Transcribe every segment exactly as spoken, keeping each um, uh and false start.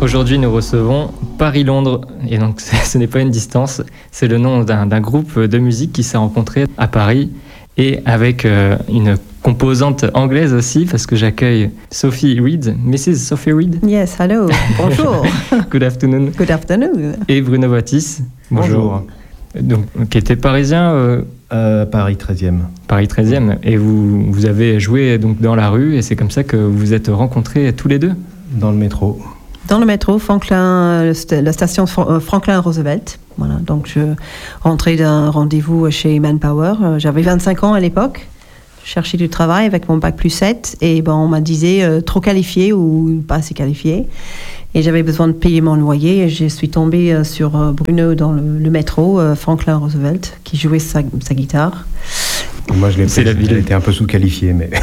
Aujourd'hui, nous recevons Paris-Londres. Et donc, ce n'est pas une distance, c'est le nom d'un, d'un groupe de musique qui s'est rencontré à Paris et avec euh, une composante anglaise aussi, parce que j'accueille Sophie Reed, missus Sophie Reed. Yes, hello, bonjour. Good afternoon. Good afternoon. Et Bruno Baptiste. Bonjour. Donc, qui était parisien euh, euh, Paris treizième. Paris treizième. Et vous, vous avez joué donc dans la rue, et c'est comme ça que vous vous êtes rencontrés tous les deux. Dans le métro. Dans le métro, Franklin, la station Franklin Roosevelt. Voilà, donc je rentrais d'un rendez-vous chez Manpower. J'avais vingt-cinq ans à l'époque. Je cherchais du travail avec mon bac plus sept. Et ben, on m'a disait euh, trop qualifié ou pas assez qualifié. Et j'avais besoin de payer mon loyer. Et je suis tombée euh, sur euh, Bruno dans le, le métro, euh, Franklin Roosevelt, qui jouait sa, sa guitare. Moi, je l'ai c'est la ville. Elle était un peu sous-qualifiée, mais...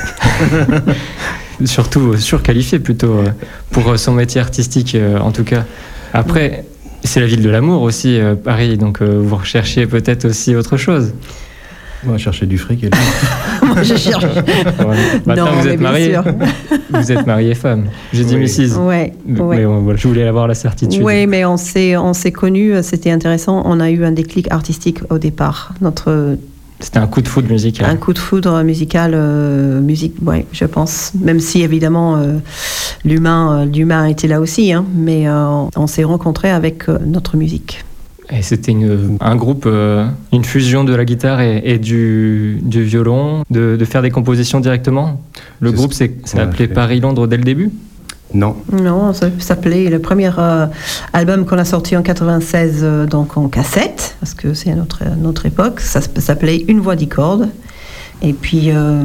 Surtout surqualifié plutôt euh, pour son métier artistique euh, en tout cas. Après, c'est la ville de l'amour aussi, euh, Paris, donc euh, vous recherchez peut-être aussi autre chose. Moi, je cherchais du fric et Moi, je cherche. Ouais. Maintenant, non, vous êtes marié. Vous êtes marié femme. J'ai dit oui. missus Ouais, mais, ouais. mais on, je voulais avoir la certitude. Oui, mais on s'est, on s'est connus, c'était intéressant. On a eu un déclic artistique au départ. Notre C'était un coup de foudre musical. Un coup de foudre musical, euh, musique, ouais, je pense. Même si évidemment euh, l'humain, euh, l'humain était là aussi, hein, mais euh, on s'est rencontrés avec euh, notre musique. Et c'était une, un groupe, euh, une fusion de la guitare et, et du, du violon, de, de faire des compositions directement. Le c'est groupe s'est appelé Paris-Londres dès le début. Non. Non, ça s'appelait le premier euh, album qu'on a sorti en quatre-vingt-seize, euh, donc en cassette, parce que c'est à notre, à notre époque. Ça s'appelait Une voix dix cordes. Et puis, euh,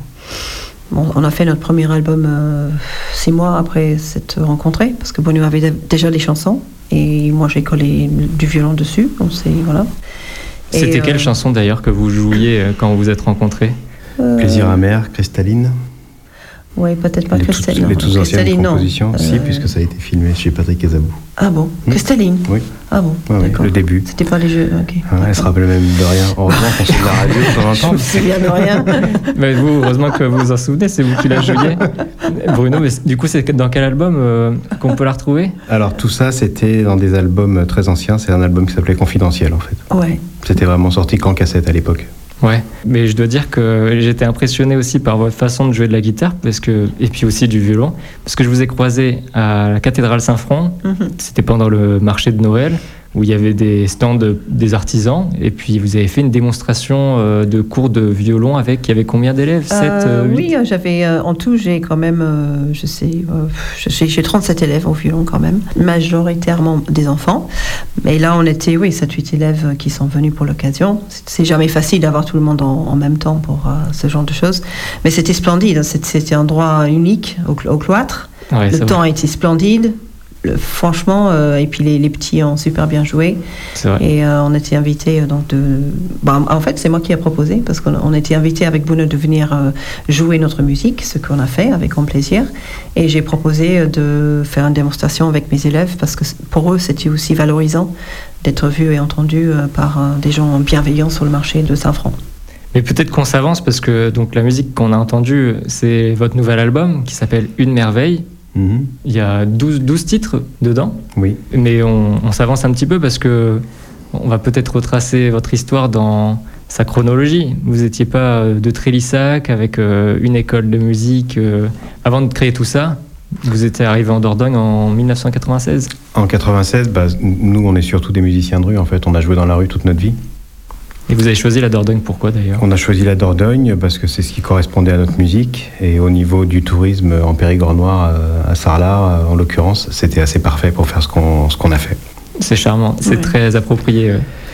bon, on a fait notre premier album euh, six mois après s'être rencontrés, parce que Bruno avait déjà les chansons et moi j'ai collé du violon dessus. On s'est, voilà. C'était et, quelle euh, chanson d'ailleurs que vous jouiez quand vous vous êtes rencontrés euh, Plaisir amer, Cristalline. Oui, peut-être pas Cristalline. Les toutes anciennes compositions, non. si, euh... puisque ça a été filmé chez Patrick Casabou. Ah bon, mmh. Cristalline. Oui. Ah bon, ouais, d'accord. Oui, le début. C'était pas les jeux, ok. Ah, elle se rappelle même de rien. Heureusement qu'on fait de la radio de temps en temps. Je me souviens de rien. Mais vous, heureusement que vous vous en souvenez, c'est vous qui la jouiez. Bruno, mais du coup, c'est dans quel album euh, qu'on peut la retrouver ? Alors, tout ça, c'était dans des albums très anciens. C'est un album qui s'appelait Confidentiel, en fait. Ouais. C'était vraiment sorti qu'en cassette à l'époque. Ouais, mais je dois dire que j'étais impressionné aussi par votre façon de jouer de la guitare, parce que, et puis aussi du violon, parce que je vous ai croisé à la cathédrale Saint-Front, mm-hmm. C'était pendant le marché de Noël, où il y avait des stands de, des artisans, et puis vous avez fait une démonstration euh, de cours de violon avec, il y avait combien d'élèves ? euh, sept, euh, Oui, j'avais, euh, en tout, j'ai quand même, euh, je sais, euh, j'ai, j'ai trente-sept élèves au violon quand même, majoritairement des enfants, mais là on était, oui, sept huit élèves qui sont venus pour l'occasion. C'est, c'est jamais facile d'avoir tout le monde en, en même temps pour euh, ce genre de choses, mais c'était splendide, c'était, c'était un endroit unique au, au cloître, ouais, le temps a été splendide. Le, franchement, euh, et puis les, les petits ont super bien joué. C'est vrai. Et euh, on était invités donc de. Bah, en fait, c'est moi qui ai proposé parce qu'on on était invités avec Bruno de venir euh, jouer notre musique, ce qu'on a fait avec grand plaisir. Et j'ai proposé de faire une démonstration avec mes élèves parce que pour eux, c'était aussi valorisant d'être vu et entendu euh, par euh, des gens bienveillants sur le marché de Saint-Front. Mais peut-être qu'on s'avance parce que donc la musique qu'on a entendue, c'est votre nouvel album qui s'appelle Une merveille. Mmh. Il y a douze, douze titres dedans, oui. Mais on, on s'avance un petit peu parce que on va peut-être retracer votre histoire dans sa chronologie. Vous n'étiez pas de Trélissac avec euh, une école de musique. Euh, avant de créer tout ça, vous étiez arrivé en Dordogne en dix-neuf cent quatre-vingt-seize. En quatre-vingt-seize, bah, nous on est surtout des musiciens de rue en fait. On a joué dans la rue toute notre vie. Et vous avez choisi la Dordogne, pourquoi d'ailleurs ? On a choisi la Dordogne parce que c'est ce qui correspondait à notre musique. Et au niveau du tourisme en Périgord noir, à Sarlat en l'occurrence, c'était assez parfait pour faire ce qu'on, ce qu'on a fait. C'est charmant, c'est ouais. Très approprié.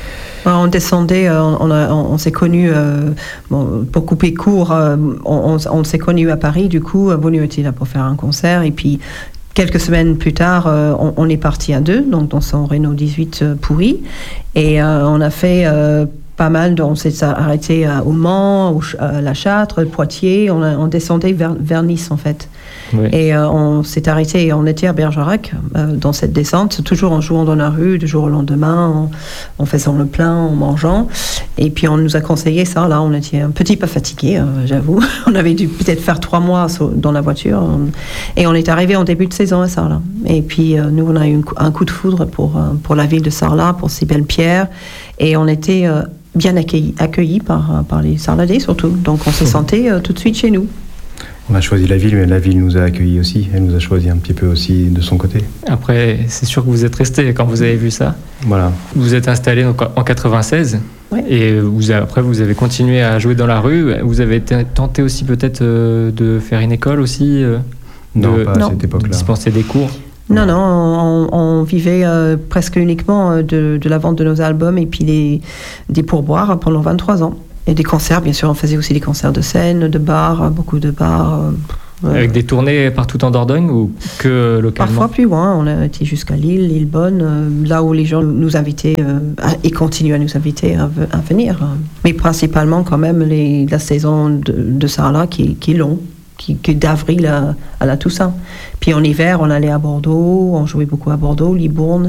On descendait, on, a, on, on s'est connus, euh, bon, pour couper court, euh, on, on, on s'est connus à Paris, du coup, Bruno était là pour faire un concert. Et puis, quelques semaines plus tard, euh, on, on est parti à deux, donc dans son Renault dix-huit euh, pourri. Et euh, on a fait... Euh, pas mal, on s'est arrêté au Mans, à la Châtre, Poitiers, on, a, on descendait vers, vers Nice en fait. Oui. Et euh, on s'est arrêté, on était à Bergerac, euh, dans cette descente, toujours en jouant dans la rue, du jour au lendemain, en, en faisant le plein, en mangeant. Et puis on nous a conseillé ça, là, on était un petit peu fatigués, euh, j'avoue. On avait dû peut-être faire trois mois dans la voiture. On, et on est arrivé en début de saison à Sarlat. Et puis euh, nous, on a eu une, un coup de foudre pour, euh, pour la ville de Sarlat, pour ces belles pierres. Et on était euh, bien accueillis, accueillis par, par les Sarladais surtout. Donc on s'est senté euh, tout de suite chez nous. On a choisi la ville, mais la ville nous a accueillis aussi. Elle nous a choisi un petit peu aussi de son côté. Après, c'est sûr que vous êtes resté quand vous avez vu ça. Voilà. Vous êtes installé donc en quatre-vingt-seize. Ouais. Et vous, après, vous avez continué à jouer dans la rue. Vous avez t- tenté aussi peut-être euh, de faire une école aussi euh, Non, de, pas à non. cette de époque-là. dispenser des cours. Non, non, on, on vivait euh, presque uniquement de, de la vente de nos albums et puis des, des pourboires pendant vingt-trois ans. Et des concerts, bien sûr, on faisait aussi des concerts de scène, de bars, beaucoup de bars. Euh, Avec des tournées partout en Dordogne ou que localement? Parfois plus loin, on a été jusqu'à Lille, Lillebonne, euh, là où les gens nous invitaient euh, à, et continuent à nous inviter à, à venir. Mais principalement quand même les, la saison de, de Sarlat qui, qui est longue, qui, qui est d'avril à, à la Toussaint. Puis en hiver, on allait à Bordeaux, on jouait beaucoup à Bordeaux, Libourne.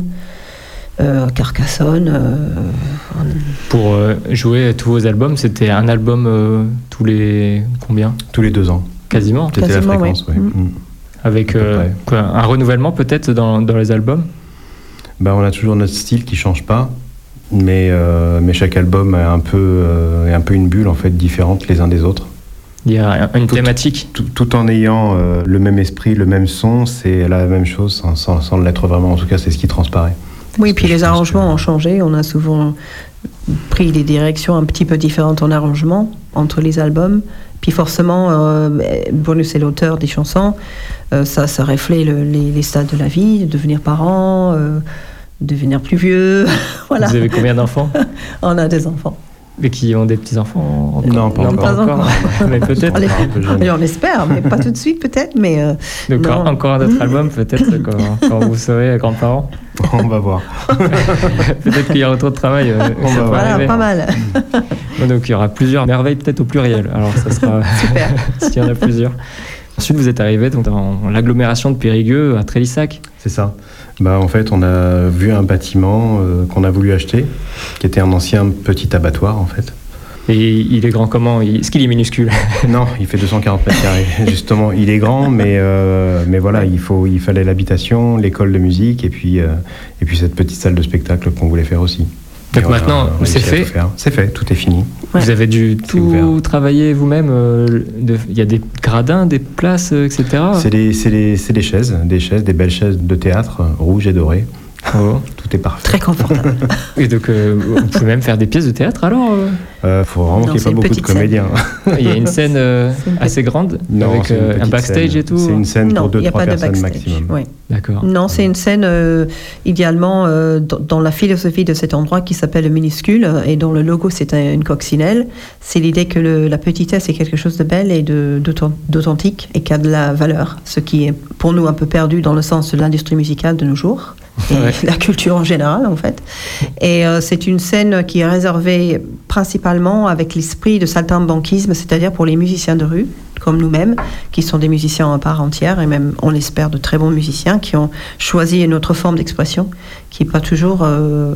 Euh, Carcassonne. Euh, on... Pour euh, jouer tous vos albums, c'était un album euh, tous les combien? Tous les deux ans. Quasiment. C'était la Quasiment, fréquence, oui. oui. Mmh. Mmh. Avec euh, quoi, un renouvellement peut-être dans, dans les albums? Ben, on a toujours notre style qui change pas, mais, euh, mais chaque album est un, peu, euh, est un peu une bulle en fait, différente les uns des autres. Il y a une tout, thématique. Tout, tout en ayant euh, le même esprit, le même son, c'est la même chose sans, sans, sans l'être vraiment. En tout cas, c'est ce qui transparaît. Oui, puis les arrangements ont changé. On a souvent pris des directions un petit peu différentes en arrangement entre les albums. Puis forcément, euh, Bruno, c'est l'auteur des chansons. Euh, ça, ça reflète le, les, les stades de la vie, devenir parent, euh, devenir plus vieux. Voilà. Vous avez combien d'enfants? On a des enfants. Et qui ont des petits-enfants encore? Non, pas non, encore. Pas encore. Mais peut-être. Allez, un peu jeune. allez, on espère, mais pas tout de suite peut-être. Mais euh, Donc non. encore un autre album, peut-être, quand, quand vous serez grands-parents. On va voir. Peut-être qu'il y aura trop de travail. Euh, On ça va peut voir. voilà, arriver. pas mal. Donc il y aura plusieurs merveilles, peut-être au pluriel. Alors ça sera Super. s'il y en a plusieurs. Ensuite, vous êtes arrivé donc, dans l'agglomération de Périgueux, à Trélissac. C'est ça. Bah, en fait, on a vu un bâtiment euh, qu'on a voulu acheter, qui était un ancien petit abattoir, en fait. Et il est grand comment? Est-ce qu'il est minuscule? Non, il fait deux cent quarante mètres carrés. Justement, il est grand, mais, euh, mais voilà, il, faut, il fallait l'habitation, l'école de musique, et puis, euh, et puis cette petite salle de spectacle qu'on voulait faire aussi. Donc Et on a maintenant, réussi c'est à fait. tout faire. C'est fait, tout est fini. Ouais. Vous avez dû C'est tout ouvert. travailler vous-même. euh, de- Il y a des gradins, des places, euh, et cetera. C'est des, c'est des, c'est des chaises, des chaises, des belles chaises de théâtre, euh, rouges et dorées. Oh. Tout est parfait. Très confortable. Et donc, euh, vous pouvez même faire des pièces de théâtre alors euh Il euh, faut vraiment Non, qu'il n'y ait c'est pas une beaucoup de petite scène. comédiens. Il y a une scène euh, C'est une assez grande Non, avec c'est une euh, un petite backstage scène. et tout. C'est une scène Non, pour deux il n'y a trois pas de personnes backstage. maximum. Oui. D'accord. Non, c'est une scène euh, idéalement euh, dans, dans la philosophie de cet endroit qui s'appelle le minuscule euh, et dont le logo c'est un- une coccinelle. C'est l'idée que le- la petitesse est quelque chose de belle et de, d'authen- d'authentique et qui a de la valeur, ce qui est pour nous un peu perdu dans le sens de l'industrie musicale de nos jours et Ouais. la culture en général en fait. Et euh, c'est une scène qui est réservée principalement avec l'esprit de saltimbanquisme, c'est-à-dire pour les musiciens de rue comme nous-mêmes, qui sont des musiciens en part entière et même, on l'espère, de très bons musiciens qui ont choisi une autre forme d'expression qui n'est pas toujours euh,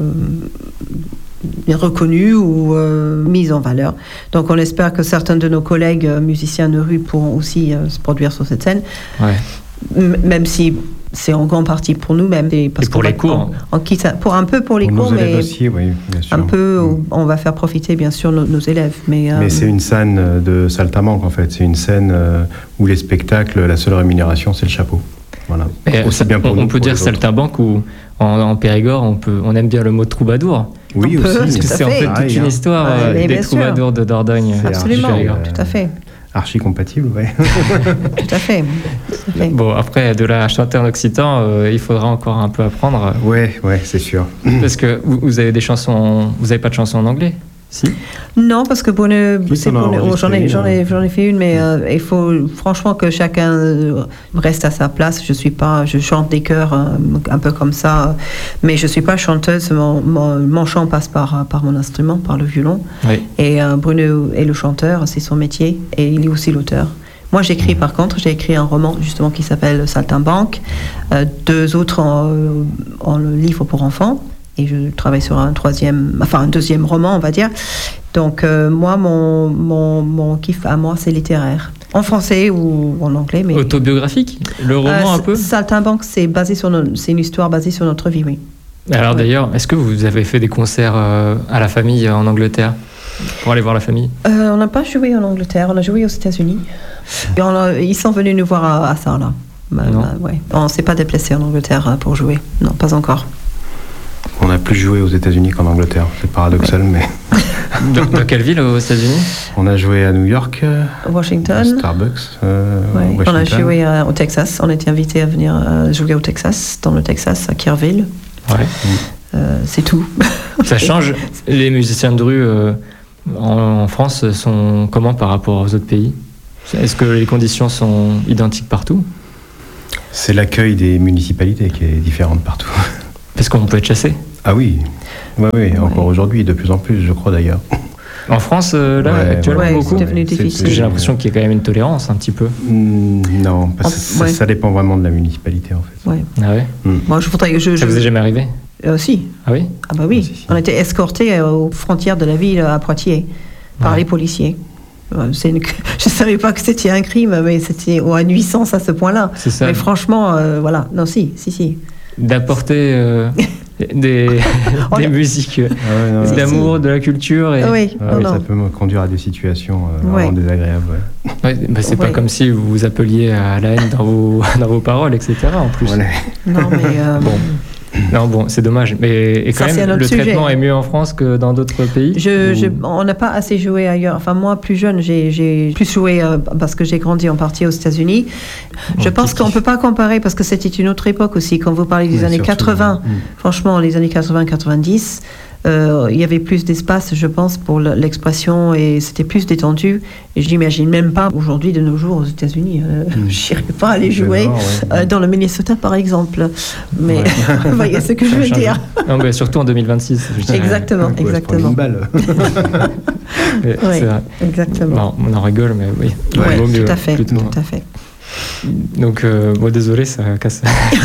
reconnue ou euh, mise en valeur. Donc on espère que certains de nos collègues euh, musiciens de rue pourront aussi euh, se produire sur cette scène, Ouais. M- même si c'est en grande partie pour nous-mêmes. Et, parce Et pour qu'on les va- cours. on- on quitte ça- pour un peu pour les Pour cours, nos élèves mais aussi, oui, bien sûr. un peu, Mm. on va faire profiter bien sûr nos, nos élèves. Mais, euh, Mais c'est une scène de saltimbanque en fait. C'est une scène euh, où les spectacles, la seule rémunération, c'est le chapeau. Voilà. Et Aussi ça- bien pour on, nous on que peut pour dire les autres. saltimbanque ou en, en Périgord, on, peut, on aime bien le mot troubadour. Oui, On peut, aussi. Parce que Tout à c'est en fait. fait Ah, toute il y une a- histoire Ouais, euh, mais des bien sûr. troubadours de Dordogne. C'est absolument, archi, euh, tout à fait, Archi compatible, ouais. tout à fait. Tout à fait. Bon, après, de la chanter en occitan, euh, il faudra encore un peu apprendre. Ouais, ouais, c'est sûr. Parce que vous, vous avez des chansons. Vous n'avez pas de chansons en anglais? Si? Non, parce que pour ne, Oui, c'est on a pour ne- oh, j'en ai, enregistré j'en ai, une, j'en ai fait une, mais euh, il faut franchement que chacun euh, reste à sa place. Je suis pas, je chante des chœurs euh, un peu comme ça, euh, mais je suis pas chanteuse. Mon, mon, mon chant passe par par mon instrument, par le violon. Oui. Et euh, Bruno est le chanteur, c'est son métier, et il est aussi l'auteur. Moi, j'écris par contre, j'ai écrit un roman justement qui s'appelle Saltimbanque, euh, deux autres en, en livre pour enfants, et je travaille sur un troisième, enfin un deuxième roman, on va dire. Donc euh, moi, mon, mon, mon kiff à moi, c'est littéraire. En français ou en anglais. Mais... Autobiographique ? Le roman euh, un peu ? Saltimbanque, c'est, basé sur no... c'est une histoire basée sur notre vie, oui. Alors ouais. D'ailleurs, est-ce que vous avez fait des concerts euh, à la famille en Angleterre ? Pour aller voir la famille ? euh, On n'a pas joué en Angleterre, on a joué aux États-Unis. Et on a, ils sont venus nous voir à, à Sarlat. Bah, bah, ouais. On ne s'est pas déplacé en Angleterre pour jouer. Non, pas encore. On a plus joué aux États-Unis qu'en Angleterre. C'est paradoxal, ouais. mais. Dans, dans quelle ville aux États-Unis ? On a joué à New York, Washington, Starbucks. Euh, ouais. Washington. On a joué euh, au Texas. On a été invité à venir euh, jouer au Texas, dans le Texas, à Kerrville. Ouais. Euh, c'est tout. Ça change. Les musiciens de rue euh, en, en France sont comment par rapport aux autres pays ? Est-ce que les conditions sont identiques partout ? C'est l'accueil des municipalités qui est différent partout. Parce qu'on peut être chassé ? Ah oui, oui, oui, ouais. Encore aujourd'hui, de plus en plus, je crois d'ailleurs. En France, euh, là, ouais, actuellement, ouais, beaucoup. C'est devenu difficile. J'ai l'impression qu'il y a quand même une tolérance, un petit peu. Mmh, non, parce que ça, ouais. ça dépend vraiment de la municipalité, en fait. Ouais. Ah ouais. Mmh. Moi, je voudrais que je. Ça je... vous est jamais arrivé ? euh, Si. Ah oui. Ah bah oui. Si, si. On était escortés aux frontières de la ville à Poitiers par ouais. les policiers. C'est une... Je ne savais pas que c'était un crime, mais c'était à nuisance à ce point-là. C'est ça. Mais franchement, euh, voilà. Non, si, si, si. D'apporter euh, des, des a... musiques, ah ouais, non, d'amour, c'est... de la culture. Et... Oui, ah, non, oui non. Ça peut me conduire à des situations euh, vraiment ouais. désagréables. Ouais. Ouais, bah c'est ouais. pas comme si vous vous appeliez à la haine dans vos, dans vos paroles, et cetera. En plus. Voilà. Non, mais. Euh... Bon. Non, bon, c'est dommage. Mais et quand Ça, même, le sujet. traitement est mieux en France que dans d'autres pays. Je, ou... je, on n'a pas assez joué ailleurs. Enfin, moi, plus jeune, j'ai, j'ai plus joué euh, parce que j'ai grandi en partie aux États-Unis. Bon, je pense petit... qu'on ne peut pas comparer parce que c'était une autre époque aussi. Quand vous parlez des Mais années surtout, quatre-vingts, mmh. franchement, les années quatre-vingts quatre-vingt-dix, euh, il y avait plus d'espace, je pense, pour l'expression et c'était plus détendu. Et je n'imagine même pas aujourd'hui, de nos jours, aux États-Unis. Euh, mmh. Je n'irais pas aller jouer voir, ouais. euh, dans le Minnesota, par exemple. Mais ouais. Vous voyez ce que je veux dire. Non, mais surtout en deux mille vingt-six. Je exactement, ouais, exactement. Une balle. ouais, oui, c'est vrai. exactement. Bon, on en rigole, mais oui. Ouais, vaut mieux, tout à fait, plutôt. tout à fait. Donc, euh, bon, désolé, ça casse.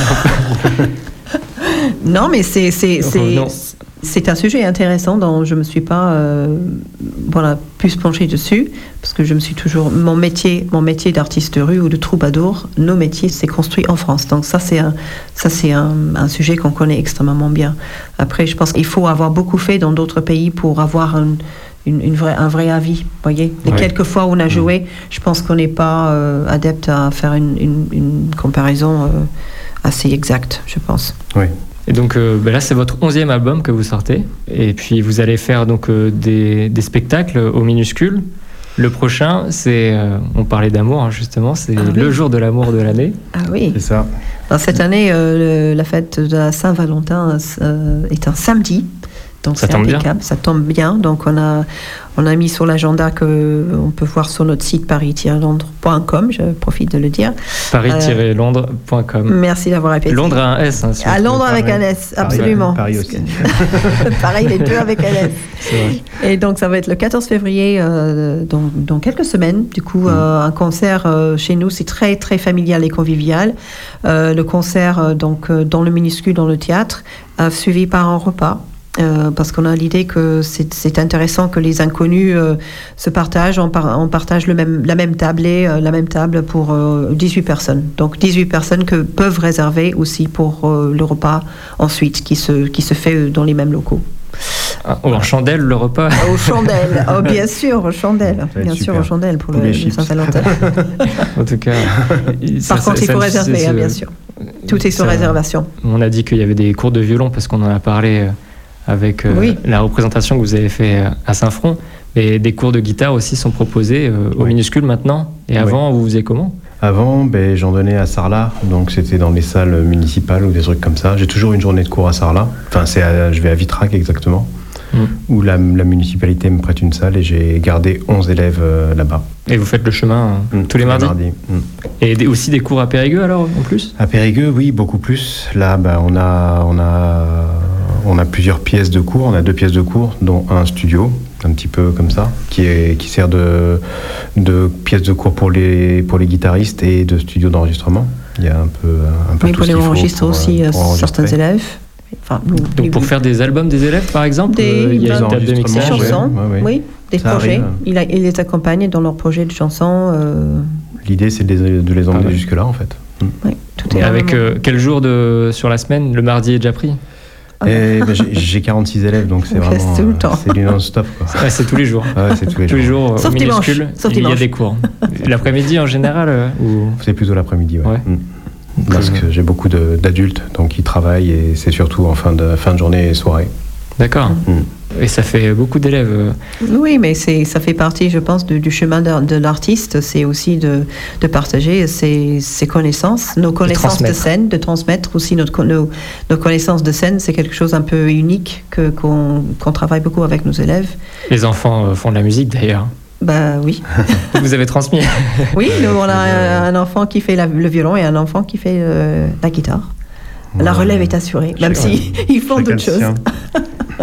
Non, mais c'est c'est Enfin, c'est, non. c'est un sujet intéressant dont je me suis pas euh, voilà plus penchée dessus parce que je me suis toujours mon métier mon métier d'artiste de rue ou de troubadour, nos métiers c'est construit en France. Donc ça c'est un ça c'est un, un sujet qu'on connaît extrêmement bien. Après, je pense qu'il faut avoir beaucoup fait dans d'autres pays pour avoir un Une, une vraie, un vrai avis, voyez. Les ouais. quelques fois où on a joué, mmh. je pense qu'on n'est pas euh, adepte à faire une, une, une comparaison euh, assez exacte, je pense. Oui. Et donc euh, ben là, c'est votre onzième album que vous sortez. Et puis vous allez faire donc euh, des, des spectacles au Minuscule. Le prochain, c'est, euh, on parlait d'amour hein, justement, c'est ah, le oui. jour de l'amour de l'année. Ah oui. C'est ça. Alors, cette année, euh, le, la fête de la Saint-Valentin euh, est un samedi. Donc ça c'est tombe impeccable, bien. ça tombe bien. Donc on a, on a mis sur l'agenda que on peut voir sur notre site paris tiret londres point com, je profite de le dire. paris tiret londres point com. Euh, merci d'avoir répété. Londres a un S. Hein, si à Londres avec pareil. un S, absolument. Paris, Paris aussi. Pareil, les deux avec un S. C'est vrai. Et donc ça va être le quatorze février, euh, dans, dans quelques semaines. Du coup, mmh. euh, un concert euh, chez nous, c'est très très familial et convivial. Euh, le concert euh, donc euh, dans le Minuscule, dans le théâtre, euh, suivi par un repas. Euh, parce qu'on a l'idée que c'est, c'est intéressant que les inconnus euh, se partagent, on, par, on partage le même, la même tablée, euh, la même table pour euh, dix-huit personnes. Donc dix-huit personnes que peuvent réserver aussi pour euh, le repas ensuite, qui se, qui se fait dans les mêmes locaux. Ah, oh, en chandelle, le repas. Aux chandelles, oh, bien sûr, aux chandelles, bien sûr, aux chandelles pour, pour le, le Saint-Valentin. En tout cas, par ça, contre, ça, il faut ça, réserver, c'est, hein, bien sûr. Tout est sur ça, réservation. On a dit qu'il y avait des cours de violon parce qu'on en a parlé avec euh, oui. la représentation que vous avez fait à Saint-Front. Mais des cours de guitare aussi sont proposés euh, au oui. Minuscule maintenant. Et avant, oui. vous faisiez comment ? Avant, ben, j'en donnais à Sarlat, donc c'était dans les salles municipales ou des trucs comme ça. J'ai toujours une journée de cours à Sarlat. Enfin, c'est à, je vais à Vitrac exactement, mmh. où la, la municipalité me prête une salle et j'ai gardé onze élèves euh, là-bas. Et vous faites le chemin euh, mmh, tous les mardis, mardis. Mmh. Et des, aussi des cours à Périgueux alors, en plus ? À Périgueux, oui, beaucoup plus. Là, ben, on a, on a, on a plusieurs pièces de cours. On a deux pièces de cours, dont un studio. un petit peu comme ça, qui, est, qui sert de, de pièce de cours pour les, pour les guitaristes et de studio d'enregistrement. Il y a un peu, un peu oui, tout pour ce les qu'il faut enregistres pour, aussi, pour certains élèves. Enfin, nous, Donc les, pour faire des albums des élèves, par exemple, des, euh, il y a une table de des mixage. chansons, ouais, ouais. oui, des Ça projets. arrive. Il, a, il les accompagne dans leurs projets de chansons. Euh... L'idée, c'est de les, de les emmener Ah ouais. jusque-là, en fait. Oui, tout est Et avec vraiment- euh, quel jour de, sur la semaine? Le mardi est déjà pris? Et ben, j'ai, j'ai quarante-six élèves, donc c'est Donc, vraiment... c'est tout le euh, temps. C'est du non-stop, quoi. Ouais, c'est tous les jours. Ouais, c'est tous les Tous les jours. jours, Sauf au dimanche. minuscule, Sauf il y a dimanche. des cours. L'après-midi en général euh, ou... C'est plutôt l'après-midi, ouais. Ouais. Mm. Parce que j'ai beaucoup de, d'adultes, donc ils travaillent, et c'est surtout en fin de, fin de journée et soirée. D'accord. Mm. Et ça fait beaucoup d'élèves. euh. Oui, mais c'est, ça fait partie, je pense, de- du chemin de, de l'artiste. C'est aussi de, de partager ses, ses connaissances, nos connaissances de, transmettre. scène, de transmettre aussi notre, co- nos, nos connaissances de scène. C'est quelque chose un peu unique que, qu'on, qu'on travaille beaucoup avec nos élèves. Les enfants euh, font de la musique d'ailleurs. Bah oui. Vous avez transmis. Oui, nous, on a un, un enfant qui fait la- le violon et un enfant qui fait euh, la guitare. La Ouais. relève est assurée, même Chacun- si ils font chacun d'autres le choses. sien.